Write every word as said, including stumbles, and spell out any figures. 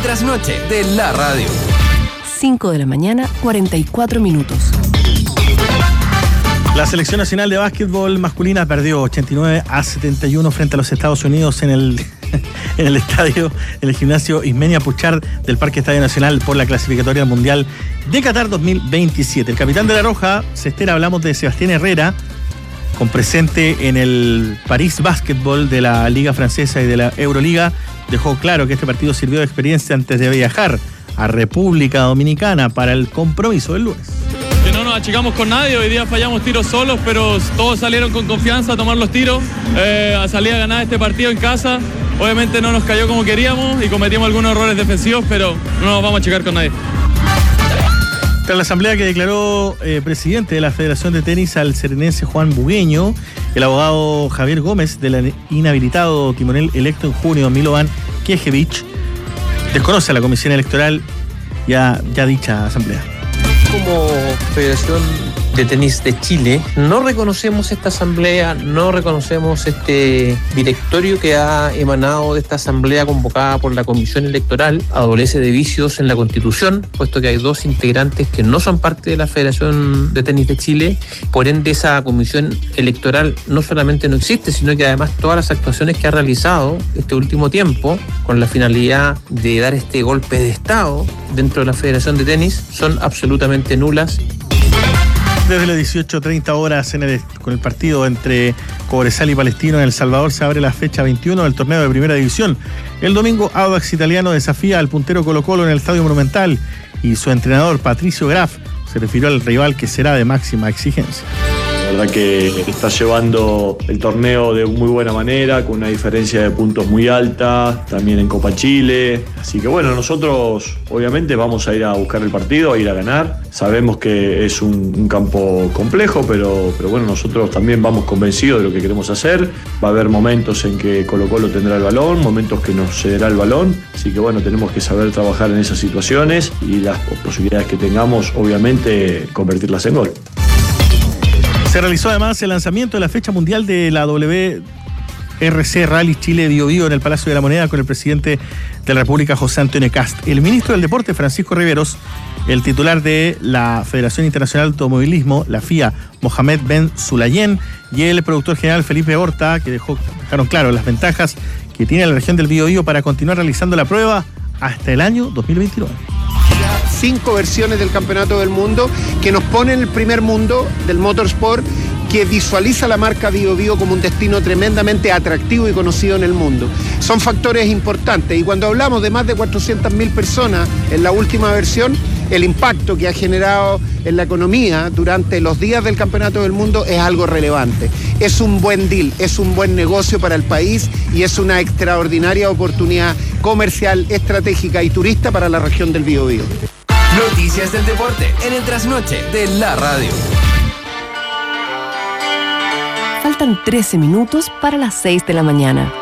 Trasnoche de la radio. cinco de la mañana, cuarenta y cuatro minutos. La selección nacional de básquetbol masculina perdió ochenta y nueve a setenta y uno frente a los Estados Unidos en el, en el estadio, en el gimnasio Ismenia Puchard del Parque Estadio Nacional por la clasificatoria mundial de Qatar dos mil veintisiete. El capitán de la Roja, Cestera, hablamos de Sebastián Herrera, con presente en el París Basketball de la Liga Francesa y de la Euroliga, dejó claro que este partido sirvió de experiencia antes de viajar a República Dominicana para el compromiso del lunes. Que no nos achicamos con nadie, hoy día fallamos tiros solos, pero todos salieron con confianza a tomar los tiros, eh, a salir a ganar este partido en casa. Obviamente no nos cayó como queríamos y cometimos algunos errores defensivos, pero no nos vamos a achicar con nadie. Tras la asamblea que declaró eh, presidente de la Federación de Tenis al serenense Juan Bugueño, el abogado Javier Gómez del inhabilitado timonel electo en junio, Milovan Knežević, desconoce a la Comisión Electoral ya, ya dicha asamblea. Como Federación de Tenis de Chile, no reconocemos esta asamblea, no reconocemos este directorio que ha emanado de esta asamblea convocada por la Comisión Electoral. Adolece de vicios en la Constitución, puesto que hay dos integrantes que no son parte de la Federación de Tenis de Chile. Por ende, esa Comisión Electoral no solamente no existe, sino que además todas las actuaciones que ha realizado este último tiempo con la finalidad de dar este golpe de Estado dentro de la Federación de Tenis son absolutamente nulas. Desde las dieciocho treinta horas en el, con el partido entre Cobresal y Palestino en El Salvador se abre la fecha veintiuno del torneo de Primera División. El domingo, Audax Italiano desafía al puntero Colo-Colo en el Estadio Monumental y su entrenador Patricio Graf se refirió al rival que será de máxima exigencia. La verdad que está llevando el torneo de muy buena manera, con una diferencia de puntos muy alta, también en Copa Chile. Así que bueno, nosotros obviamente vamos a ir a buscar el partido, a ir a ganar. Sabemos que es un, un campo complejo, pero, pero bueno, nosotros también vamos convencidos de lo que queremos hacer. Va a haber momentos en que Colo-Colo tendrá el balón, momentos que nos cederá el balón. Así que bueno, tenemos que saber trabajar en esas situaciones y las posibilidades que tengamos, obviamente, convertirlas en gol. Se realizó además el lanzamiento de la fecha mundial de la W R C Rally Chile Bio Bio en el Palacio de la Moneda con el presidente de la República, José Antonio Kast, el ministro del Deporte, Francisco Riveros, el titular de la Federación Internacional de Automovilismo, la F I A, Mohamed Ben Sulayem, y el productor general Felipe Horta, que dejó, dejaron claro las ventajas que tiene la región del Bio Bio para continuar realizando la prueba hasta el año dos mil veintinueve. Cinco versiones del Campeonato del Mundo que nos pone en el primer mundo del motorsport, que visualiza la marca Bio Bio como un destino tremendamente atractivo y conocido en el mundo. Son factores importantes y cuando hablamos de más de cuatrocientas mil personas en la última versión, el impacto que ha generado en la economía durante los días del Campeonato del Mundo es algo relevante. Es un buen deal, es un buen negocio para el país y es una extraordinaria oportunidad comercial, estratégica y turista para la región del Bio Bio. Noticias del deporte en el Trasnoche de la radio. Faltan trece minutos para las seis de la mañana.